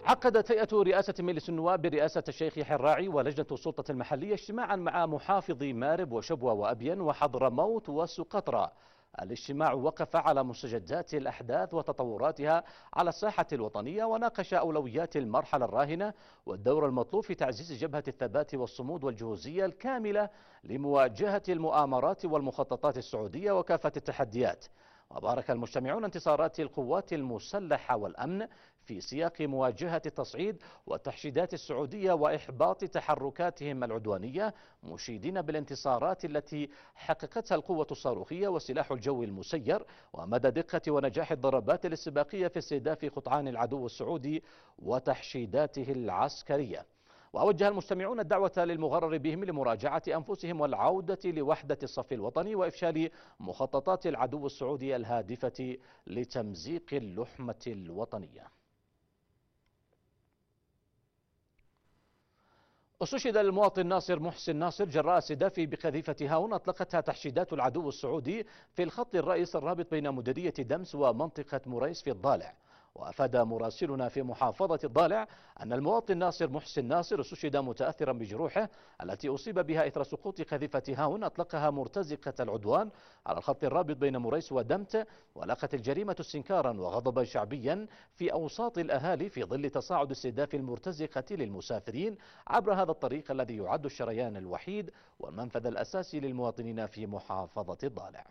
عقدت هيئة رئاسة مجلس النواب برئاسة الشيخ يحيى الراعي ولجنة السلطة المحلية اجتماعا مع محافظي مارب وشبوة وأبين وحضرموت وسقطرى. الاجتماع وقف على مستجدات الأحداث وتطوراتها على الساحة الوطنية، وناقش أولويات المرحلة الراهنة والدور المطلوب في تعزيز جبهة الثبات والصمود والجهوزية الكاملة لمواجهة المؤامرات والمخططات السعودية وكافة التحديات. وبارك المجتمعون انتصارات القوات المسلحة والأمن في سياق مواجهة التصعيد والتحشيدات السعودية وإحباط تحركاتهم العدوانية، مشيدين بالانتصارات التي حققتها القوة الصاروخية والسلاح الجوي المسير ومدى دقة ونجاح الضربات الاستباقية في استهداف قطعان العدو السعودي وتحشيداته العسكرية. ووجه المجتمعون الدعوة للمغرر بهم لمراجعة أنفسهم والعودة لوحدة الصف الوطني وإفشال مخططات العدو السعودي الهادفة لتمزيق اللحمة الوطنية. استشهد المواطن ناصر محسن ناصر جراء استهدافه بقذيفة هاون أطلقتها تحشيدات العدو السعودي في الخط الرئيسي الرابط بين مديرية دمس ومنطقة مريس في الضالع. وأفاد مراسلنا في محافظة الضالع أن المواطن ناصر محسن ناصر استشهد متأثرا بجروحه التي أصيب بها إثر سقوط قذيفة هاون أطلقها مرتزقة العدوان على الخط الرابط بين مريس ودمت. ولقت الجريمة استنكارا وغضبا شعبيا في أوساط الأهالي في ظل تصاعد استهداف المرتزقة للمسافرين عبر هذا الطريق الذي يعد الشريان الوحيد والمنفذ الأساسي للمواطنين في محافظة الضالع.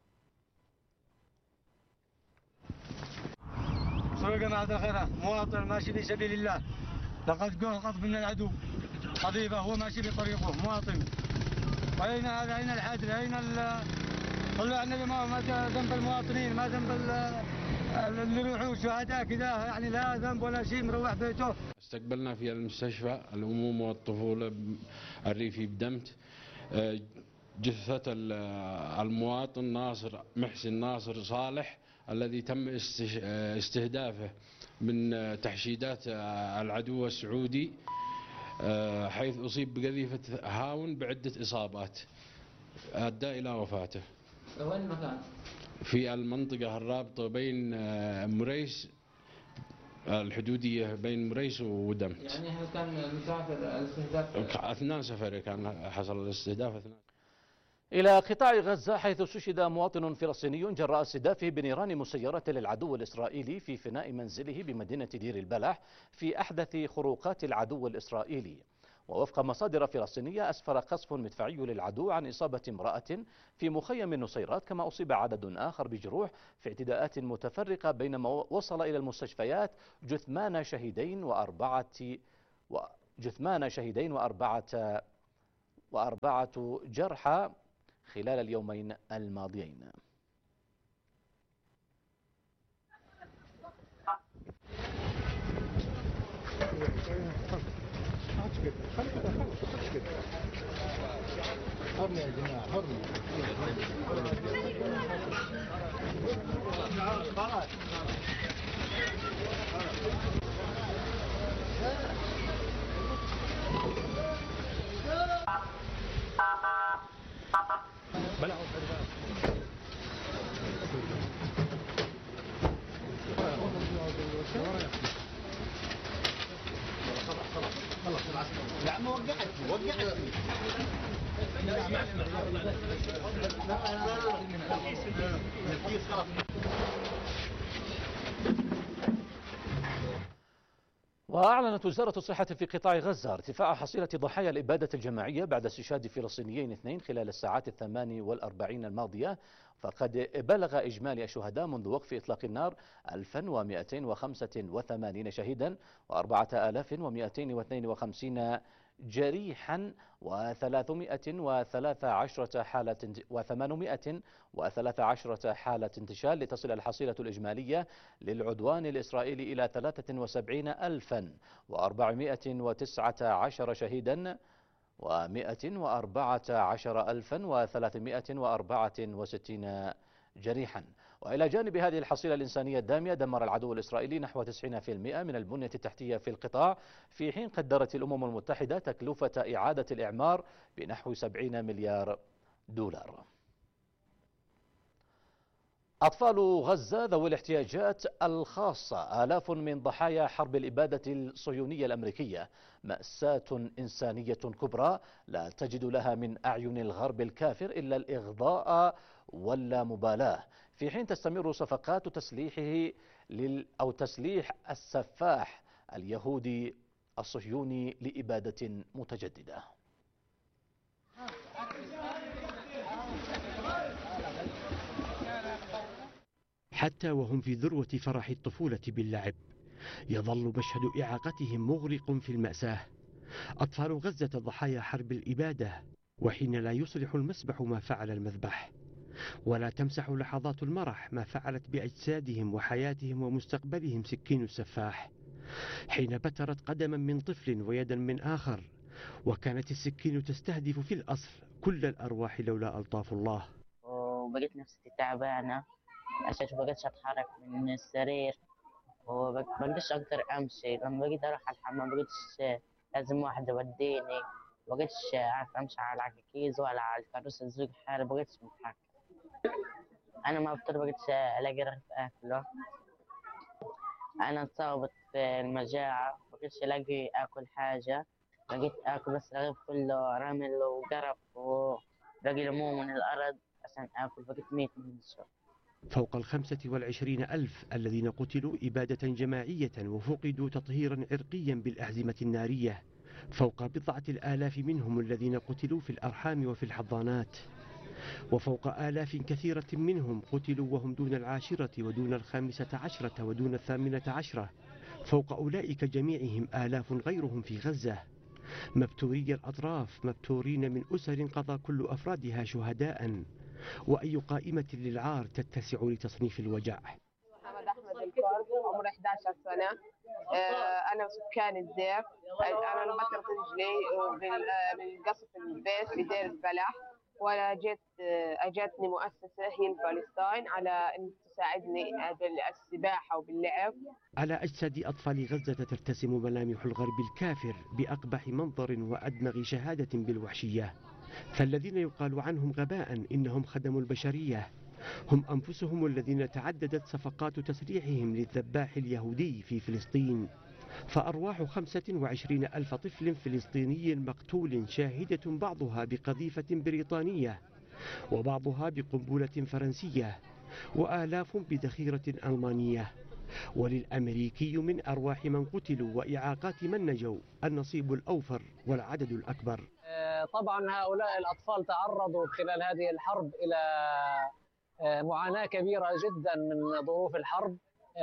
جماعة الخير، مواطن ماشي في سبيل الله لقد قذف من العدو قذيفة، هو ماشي بطريقه مواطن. وأين هذا؟ أين العدل؟ أين صلوا على النبي؟ ما ذنب المواطنين، ما ذنب اللي يروحوا شهداء كذا، يعني لا ذنب ولا شيء، مروح بيته. استقبلنا في المستشفى الأمومة والطفولة الريفي بدمت جثة المواطن ناصر محسن ناصر صالح الذي تم استهدافه من تحشيدات العدو السعودي، حيث أصيب بقذيفة هاون بعدة إصابات أدى إلى وفاته. وين المكان؟ في المنطقة الرابطة بين مريس، الحدودية بين مريس ودمت. يعني هل كان مسافر الاستهداف؟ أثناء سفره كان حصل الاستهداف أثناء. إلى قطاع غزة، حيث استشهد مواطن فلسطيني جراء استهدافه بنيران مسيرة للعدو الإسرائيلي في فناء منزله بمدينة دير البلح في أحدث خروقات العدو الإسرائيلي. ووفق مصادر فلسطينية أسفر قصف مدفعي للعدو عن إصابة امرأة في مخيم النصيرات، كما أصيب عدد آخر بجروح في اعتداءات متفرقة، بينما وصل إلى المستشفيات جثمان شهيدين وأربعة جرحى خلال اليومين الماضيين. حرمي يا جماعة، حرمي. لا ما وقعت وأعلنت وزارة الصحة في قطاع غزة ارتفاع حصيلة ضحايا الإبادة الجماعية بعد استشهاد فلسطينيين 2 خلال الساعات 48 الماضية، فقد بلغ إجمالي الشهداء منذ وقف إطلاق النار 1285 شهيدا و4252 جريحا و813 حالة انتشال، لتصل الحصيلة الإجمالية للعدوان الإسرائيلي إلى 73,419 شهيدا و114,364 جريحا. وإلى جانب هذه الحصيلة الإنسانية الدامية، دمر العدو الإسرائيلي نحو 90% من البنية التحتية في القطاع، في حين قدرت الأمم المتحدة تكلفة إعادة الإعمار بنحو 70 مليار دولار. أطفال غزة ذوي الاحتياجات الخاصة آلاف من ضحايا حرب الإبادة الصهيونية الأمريكية مأساة إنسانية كبرى لا تجد لها من أعين الغرب الكافر إلا الإغضاء واللامبالاة، في حين تستمر صفقات تسليحه أو تسليح السفاح اليهودي الصهيوني لإبادة متجددة. حتى وهم في ذروة فرح الطفولة باللعب يظل مشهد إعاقتهم مغرق في المأساة. أطفال غزة ضحايا حرب الإبادة، وحين لا يصلح المسبح ما فعل المذبح، ولا تمسح لحظات المرح ما فعلت بأجسادهم وحياتهم ومستقبلهم سكين السفاح، حين بترت قدما من طفل ويدا من آخر، وكانت السكين تستهدف في الأصل كل الأرواح لولا ألطاف الله. وبقيت نفسي تعبانة عشان بقيتش أتحرك من السرير، وبقيتش أقدر أمشي. لما بقيت أروح على الحمام بقيتش، لازم واحد يوديني، بقيتش أعرف أمشي على العكاكيز ولا على الكرسي الزوج حالي، بقيتش متحرك. أنا ما بقيتش ألاقي رغيف أكله. أنا اتصابت في المجاعة، بقيتش ألاقي آكل حاجة، بقيت آكل بس رغيف كله رمل وقرف ولاقي ليمون من الأرض عشان آكل، بقيت ميت من الشوق. فوق 25,000 الذين قتلوا إبادة جماعية وفقدوا تطهيرا عرقيا بالأحزمة النارية، فوق 1,000 منهم الذين قتلوا في الأرحام وفي الحضانات، وفوق آلاف كثيرة منهم قتلوا وهم دون 10 ودون 15 ودون 18. فوق أولئك جميعهم آلاف غيرهم في غزة، مبتوري الأطراف، مبتورين من أسر قضى كل أفرادها شهداء، وأي قائمة للعار تتسع لتصنيف الوجع. محمد أحمد الكرد، عمري 11 سنة. أنا سكان الدير. أنا انبترت رجلي بالقصف البيت في دير البلح، أجتني مؤسسة هي فلسطين على أن تساعدني بالسباحة وباللعب. على أجساد أطفال غزة ترتسم ملامح الغرب الكافر بأقبح منظر وأدمغ شهادة بالوحشية، فالذين يقال عنهم غباء إنهم خدموا البشرية هم أنفسهم الذين تعددت صفقات تسريحهم للذباح اليهودي في فلسطين، فأرواح 25,000 طفل فلسطيني مقتول شاهدة بعضها بقذيفة بريطانية وبعضها بقنبلة فرنسية وآلاف بذخيرة ألمانية، وللأمريكي من أرواح من قتلوا وإعاقات من نجوا النصيب الأوفر والعدد الأكبر. طبعا هؤلاء الأطفال تعرضوا خلال هذه الحرب إلى معاناة كبيرة جدا من ظروف الحرب،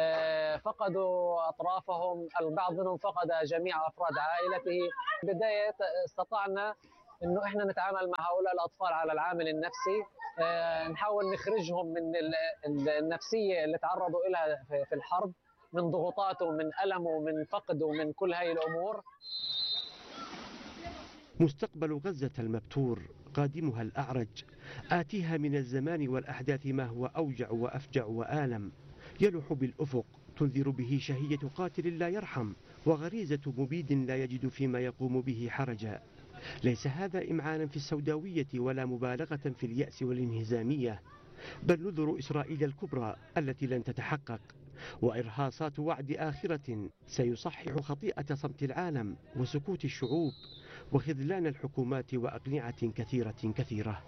فقدوا أطرافهم، البعض منهم فقد جميع أفراد عائلته. بداية استطعنا إنه إحنا نتعامل مع هؤلاء الأطفال على العامل النفسي، نحاول نخرجهم من النفسية اللي تعرضوا إلى في الحرب، من ضغوطات ومن ألم ومن فقد ومن كل هذه الأمور. مستقبل غزة المبتور، قادمها الأعرج، آتيها من الزمان والأحداث ما هو أوجع وأفجع وآلم، يلوح بالأفق تنذر به شهية قاتل لا يرحم وغريزة مبيد لا يجد فيما يقوم به حرجا. ليس هذا إمعانا في السوداوية ولا مبالغة في اليأس والانهزامية، بل نذر إسرائيل الكبرى التي لن تتحقق، وإرهاصات وعد آخرة سيصحح خطيئة صمت العالم وسكوت الشعوب وخذلان الحكومات وأقنعة كثيرة.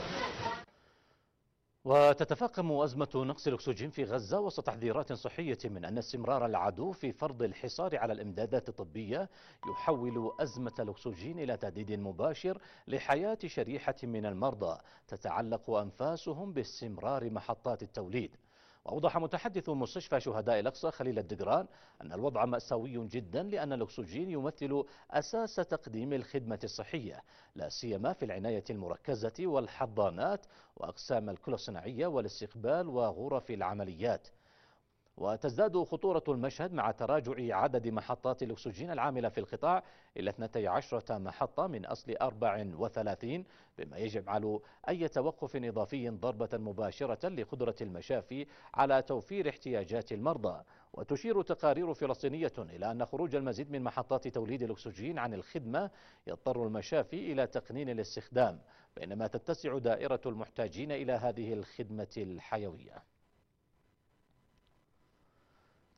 وتتفاقم أزمة نقص الأكسجين في غزة وسط تحذيرات صحية من أن استمرار العدو في فرض الحصار على الإمدادات الطبية يحول أزمة الأكسجين إلى تهديد مباشر لحياة شريحة من المرضى تتعلق أنفاسهم باستمرار محطات التوليد. وأوضح متحدث مستشفى شهداء الأقصى خليل الدقران أن الوضع مأساوي جدا، لأن الأكسجين يمثل أساس تقديم الخدمة الصحية، لا سيما في العناية المركزة والحضانات وأقسام الكلى الصناعية والاستقبال وغرف العمليات. وتزداد خطورة المشهد مع تراجع عدد محطات الأكسجين العاملة في القطاع إلى 12 محطة من أصل 34، بما يجعل أي توقف إضافي ضربة مباشرة لقدرة المشافي على توفير احتياجات المرضى. وتشير تقارير فلسطينية إلى أن خروج المزيد من محطات توليد الأكسجين عن الخدمة يضطر المشافي إلى تقنين الاستخدام، بينما تتسع دائرة المحتاجين إلى هذه الخدمة الحيوية.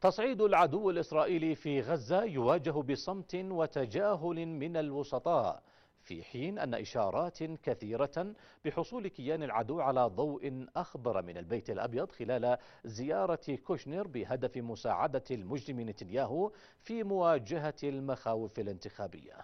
تصعيد العدو الإسرائيلي في غزة يواجه بصمت وتجاهل من الوسطاء، في حين أن إشارات كثيرة بحصول كيان العدو على ضوء أخضر من البيت الأبيض خلال زيارة كوشنر بهدف مساعدة المجرم نتنياهو في مواجهة المخاوف الانتخابية.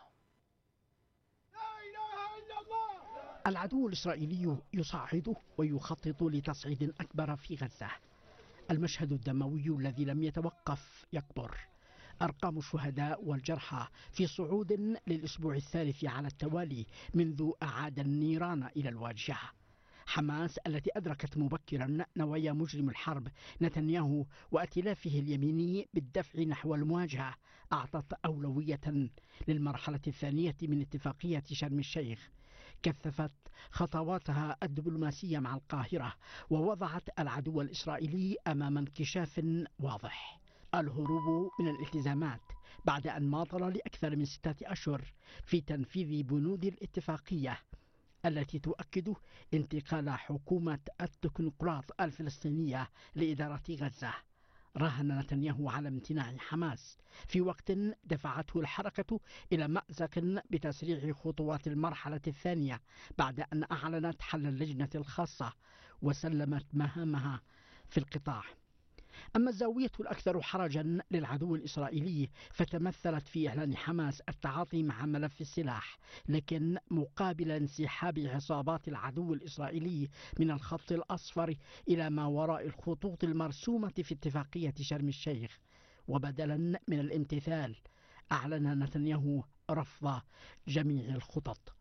العدو الإسرائيلي يصعد ويخطط لتصعيد أكبر في غزة. المشهد الدموي الذي لم يتوقف يكبر. أرقام الشهداء والجرحى في صعود للأسبوع الثالث على التوالي منذ أعاد النيران إلى الواجهة. حماس التي أدركت مبكرا نوايا مجرم الحرب نتنياهو وائتلافه اليميني بالدفع نحو المواجهة أعطت أولوية للمرحلة الثانية من اتفاقية شرم الشيخ. كثفت خطواتها الدبلوماسية مع القاهرة ووضعت العدو الإسرائيلي أمام انكشاف واضح: الهروب من الالتزامات بعد أن ماطل لأكثر من 6 أشهر في تنفيذ بنود الاتفاقية التي تؤكد انتقال حكومة التكنوقراط الفلسطينية لإدارة غزة. راهن نتنياهو على امتناع حماس في وقت دفعته الحركة إلى مأزق بتسريع خطوات المرحلة الثانية بعد أن أعلنت حل اللجنة الخاصة وسلمت مهامها في القطاع. أما الزاوية الأكثر حرجا للعدو الإسرائيلي فتمثلت في إعلان حماس التعاطي مع ملف السلاح، لكن مقابل انسحاب عصابات العدو الإسرائيلي من الخط الأصفر إلى ما وراء الخطوط المرسومة في اتفاقية شرم الشيخ. وبدلا من الامتثال أعلن نتنياهو رفض جميع الخطط.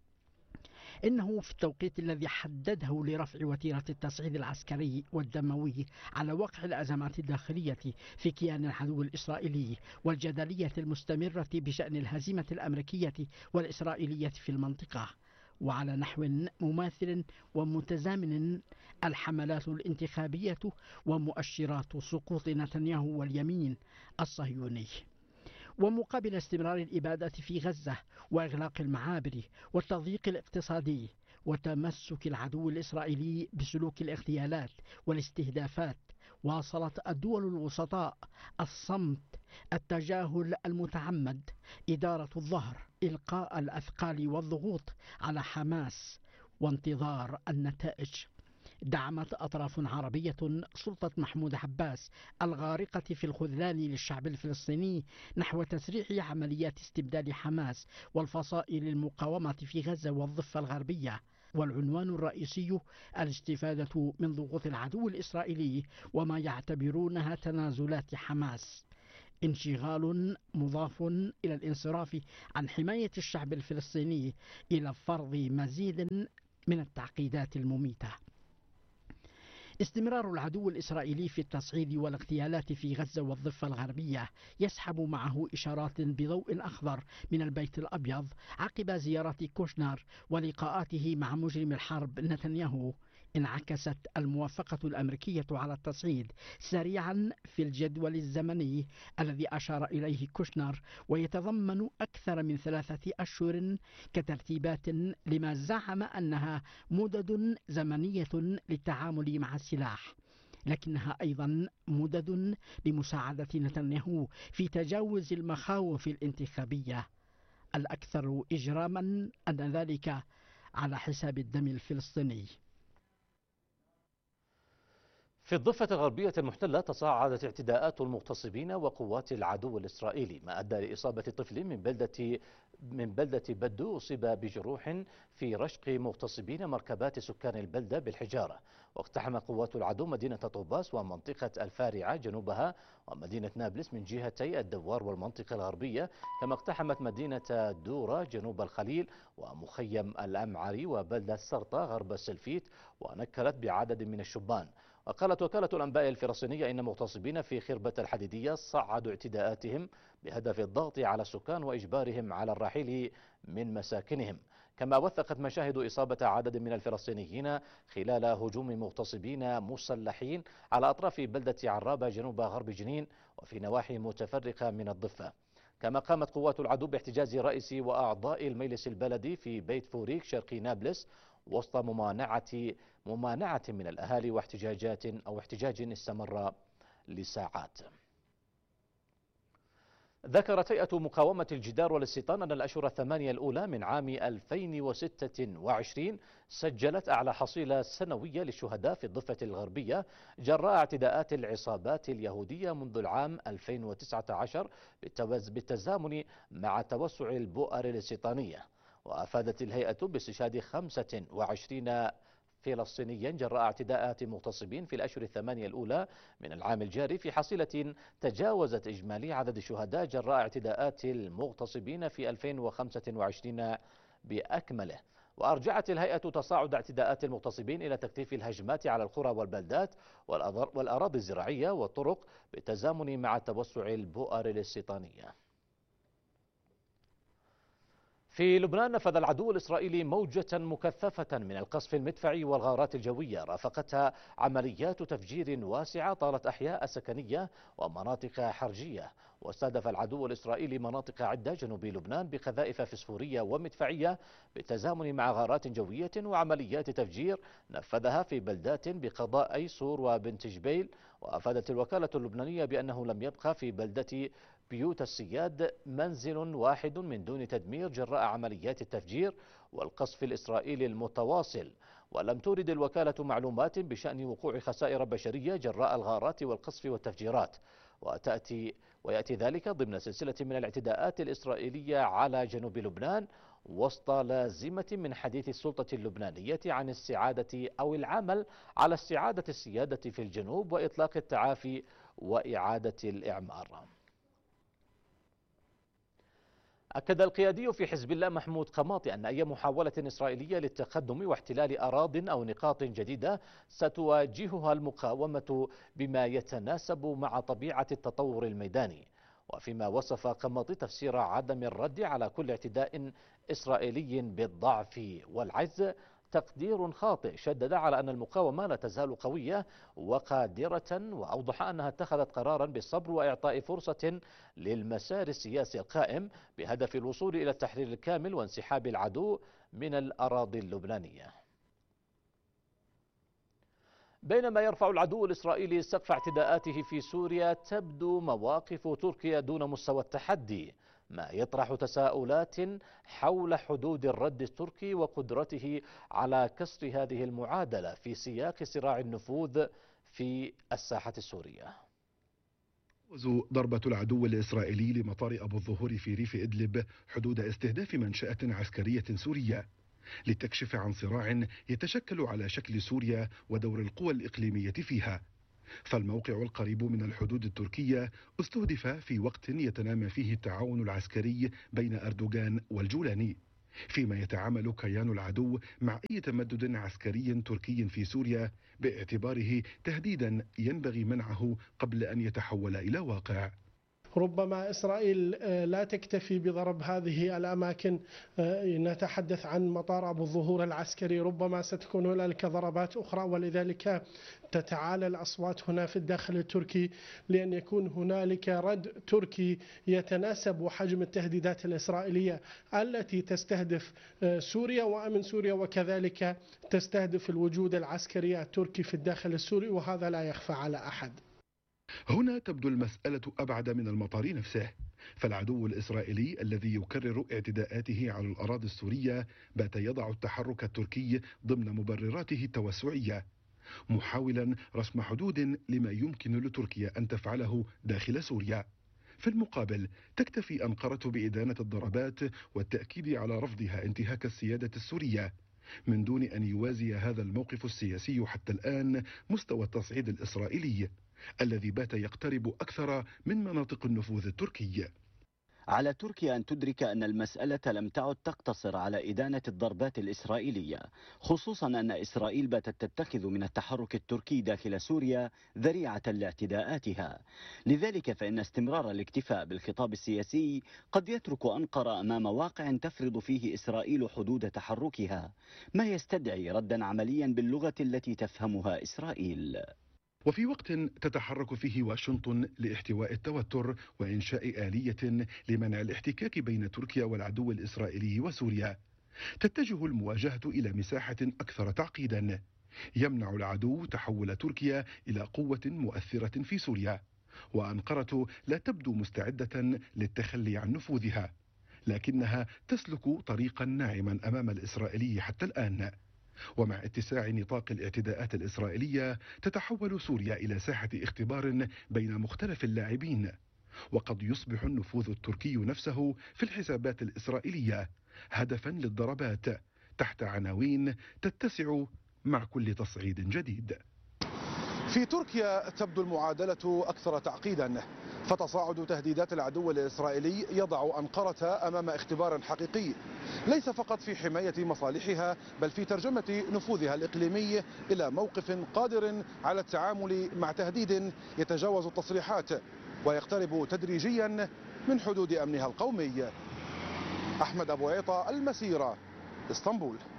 إنه في التوقيت الذي حدده لرفع وتيرة التصعيد العسكري والدموي على وقع الأزمات الداخلية في كيان العدو الإسرائيلي والجدلية المستمرة بشأن الهزيمة الأمريكية والإسرائيلية في المنطقة، وعلى نحو مماثل ومتزامن الحملات الانتخابية ومؤشرات سقوط نتنياهو واليمين الصهيوني. ومقابل استمرار الإبادة في غزة وإغلاق المعابر والتضييق الاقتصادي وتمسك العدو الإسرائيلي بسلوك الاغتيالات والاستهدافات، واصلت الدول الوسطاء الصمت، التجاهل المتعمد، إدارة الظهر، إلقاء الأثقال والضغوط على حماس وانتظار النتائج. دعمت أطراف عربية سلطة محمود عباس الغارقة في الخذلان للشعب الفلسطيني نحو تسريع عمليات استبدال حماس والفصائل المقاومة في غزة والضفة الغربية، والعنوان الرئيسي الاستفادة من ضغوط العدو الإسرائيلي وما يعتبرونها تنازلات حماس. انشغال مضاف إلى الانصراف عن حماية الشعب الفلسطيني إلى فرض مزيد من التعقيدات المميتة. استمرار العدو الإسرائيلي في التصعيد والاغتيالات في غزة والضفة الغربية يسحب معه إشارات بضوء أخضر من البيت الأبيض عقب زيارة كوشنر ولقاءاته مع مجرم الحرب نتنياهو. انعكست الموافقة الأمريكية على التصعيد سريعا في الجدول الزمني الذي أشار إليه كوشنر، ويتضمن أكثر من 3 أشهر كترتيبات لما زعم أنها مدد زمنية للتعامل مع السلاح، لكنها أيضا مدد لمساعدة نتنياهو في تجاوز المخاوف الانتخابية. الأكثر إجراما أن ذلك على حساب الدم الفلسطيني. في الضفة الغربية المحتلة تصاعدت اعتداءات المغتصبين وقوات العدو الإسرائيلي، ما أدى لإصابة طفل من بلدة بدو أصيب بجروح في رشق مغتصبين مركبات سكان البلدة بالحجارة. واقتحم قوات العدو مدينة طوباس ومنطقة الفارعة جنوبها ومدينة نابلس من جهتي الدوار والمنطقة الغربية، كما اقتحمت مدينة دورة جنوب الخليل ومخيم الأمعري وبلدة سرطة غرب السلفيت، ونكلت بعدد من الشبان. وقالت وكالة الأنباء الفلسطينية إن مغتصبين في خربة الحديدية صعدوا اعتداءاتهم بهدف الضغط على السكان وإجبارهم على الرحيل من مساكنهم. كما وثقت مشاهد إصابة عدد من الفلسطينيين خلال هجوم مغتصبين مسلحين على أطراف بلدة عرابة جنوب غرب جنين وفي نواحي متفرقة من الضفة. كما قامت قوات العدو باحتجاز رئيس وأعضاء المجلس البلدي في بيت فوريك شرقي نابلس وسط ممانعة من الأهالي واحتجاج استمر لساعات. ذكرت هيئة مقاومة الجدار والاستيطان أن الأشهر الثمانية الأولى من عام 2026 سجلت أعلى حصيلة سنوية للشهداء في الضفة الغربية جراء اعتداءات العصابات اليهودية منذ العام 2019 بالتزامن مع توسع البؤر الاستيطانية. وأفادت الهيئة باستشهاد 25 فلسطينيا جراء اعتداءات مغتصبين في الأشهر الثمانية الأولى من العام الجاري، في حصيلة تجاوزت إجمالي عدد الشهداء جراء اعتداءات المغتصبين في 2025 بأكمله. وأرجعت الهيئة تصاعد اعتداءات المغتصبين إلى تكثيف الهجمات على القرى والبلدات والأراضي الزراعية والطرق بالتزامن مع توسع البؤر الاستيطانية. في لبنان نفذ العدو الإسرائيلي موجة مكثفة من القصف المدفعي والغارات الجوية رافقتها عمليات تفجير واسعة طالت أحياء سكنية ومناطق حرجية. واستهدف العدو الإسرائيلي مناطق عدة جنوب لبنان بقذائف فسفورية ومدفعية بالتزامن مع غارات جوية وعمليات تفجير نفذها في بلدات بقضاء أيسور وبنت جبيل. وأفادت الوكالة اللبنانية بأنه لم يبقى في بلدة بيوت السياد منزل واحد من دون تدمير جراء عمليات التفجير والقصف الإسرائيلي المتواصل. ولم تورد الوكالة معلومات بشأن وقوع خسائر بشرية جراء الغارات والقصف والتفجيرات. ويأتي ذلك ضمن سلسلة من الاعتداءات الإسرائيلية على جنوب لبنان وسط لازمة من حديث السلطة اللبنانية عن استعادة أو العمل على استعادة السيادة في الجنوب وإطلاق التعافي وإعادة الإعمار. أكد القيادي في حزب الله محمود قماطي أن أي محاولة إسرائيلية للتقدم واحتلال أراضٍ أو نقاط جديدة ستواجهها المقاومة بما يتناسب مع طبيعة التطور الميداني. وفيما وصف قماطي تفسير عدم الرد على كل اعتداء إسرائيلي بالضعف والعجز تقدير خاطئ، شدد على أن المقاومة لا تزال قوية وقادرة، وأوضح أنها اتخذت قرارا بالصبر وإعطاء فرصة للمسار السياسي القائم بهدف الوصول إلى التحرير الكامل وانسحاب العدو من الأراضي اللبنانية. بينما يرفع العدو الإسرائيلي سقف اعتداءاته في سوريا، تبدو مواقف تركيا دون مستوى التحدي، ما يطرح تساؤلات حول حدود الرد التركي وقدرته على كسر هذه المعادلة في سياق صراع النفوذ في الساحة السورية. ضربة العدو الإسرائيلي لمطار أبو الظهور في ريف إدلب حدود استهداف منشأة عسكرية سورية لتكشف عن صراع يتشكل على شكل سوريا ودور القوى الإقليمية فيها. فالموقع القريب من الحدود التركية استهدف في وقت يتنامى فيه التعاون العسكري بين أردوغان والجولاني، فيما يتعامل كيان العدو مع أي تمدد عسكري تركي في سوريا باعتباره تهديدا ينبغي منعه قبل أن يتحول إلى واقع. ربما إسرائيل لا تكتفي بضرب هذه الأماكن، نتحدث عن مطار أبو الظهور العسكري، ربما ستكون هنالك ضربات أخرى، ولذلك تتعالى الأصوات هنا في الداخل التركي لأن يكون هنالك رد تركي يتناسب حجم التهديدات الإسرائيلية التي تستهدف سوريا وأمن سوريا، وكذلك تستهدف الوجود العسكري التركي في الداخل السوري، وهذا لا يخفى على أحد. هنا تبدو المسألة أبعد من المطار نفسه، فالعدو الإسرائيلي الذي يكرر اعتداءاته على الأراضي السورية بات يضع التحرك التركي ضمن مبرراته التوسعية، محاولا رسم حدود لما يمكن لتركيا أن تفعله داخل سوريا. في المقابل تكتفي أنقرة بإدانة الضربات والتأكيد على رفضها انتهاك السيادة السورية من دون أن يوازي هذا الموقف السياسي حتى الآن مستوى التصعيد الإسرائيلي الذي بات يقترب أكثر من مناطق النفوذ التركي. على تركيا أن تدرك أن المسألة لم تعد تقتصر على إدانة الضربات الإسرائيلية، خصوصا أن إسرائيل باتت تتخذ من التحرك التركي داخل سوريا ذريعة لاعتداءاتها. لذلك فإن استمرار الاكتفاء بالخطاب السياسي قد يترك أنقرة أمام واقع تفرض فيه إسرائيل حدود تحركها، ما يستدعي ردا عمليا باللغة التي تفهمها إسرائيل. وفي وقت تتحرك فيه واشنطن لاحتواء التوتر وإنشاء آلية لمنع الاحتكاك بين تركيا والعدو الإسرائيلي وسوريا، تتجه المواجهة إلى مساحة أكثر تعقيدا يمنع العدو تحول تركيا إلى قوة مؤثرة في سوريا، وأنقرة لا تبدو مستعدة للتخلي عن نفوذها، لكنها تسلك طريقا ناعما أمام الإسرائيلي حتى الآن. ومع اتساع نطاق الاعتداءات الإسرائيلية تتحول سوريا إلى ساحة اختبار بين مختلف اللاعبين، وقد يصبح النفوذ التركي نفسه في الحسابات الإسرائيلية هدفا للضربات تحت عناوين تتسع مع كل تصعيد جديد. في تركيا تبدو المعادلة أكثر تعقيدا، فتصاعد تهديدات العدو الإسرائيلي يضع أنقرة أمام اختبار حقيقي، ليس فقط في حماية مصالحها بل في ترجمة نفوذها الإقليمي إلى موقف قادر على التعامل مع تهديد يتجاوز التصريحات ويقترب تدريجيا من حدود أمنها القومي. أحمد أبو عيطة، المسيرة، اسطنبول.